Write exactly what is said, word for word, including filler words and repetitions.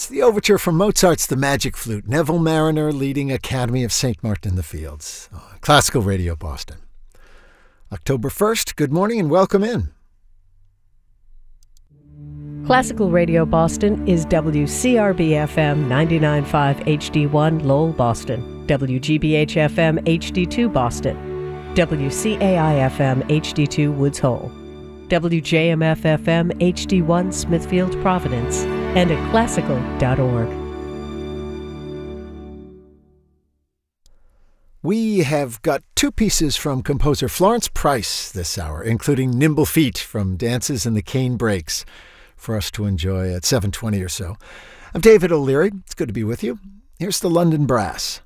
It's the overture from Mozart's The Magic Flute, Neville Marriner leading Academy of Saint Martin in the Fields. Oh, Classical Radio Boston. October first, good morning and welcome in. Classical Radio Boston is W C R B F M ninety-nine point five H D one Lowell, Boston, W G B H F M H D two Boston, W C A I F M H D two Woods Hole, W J M F F M H D one Smithfield, Providence, and at classical dot org. We have got two pieces from composer Florence Price this hour, including Nimble Feet from Dances in the Cane Breaks, for us to enjoy at seven twenty or so. I'm David O'Leary. It's good to be with you. Here's the London Brass.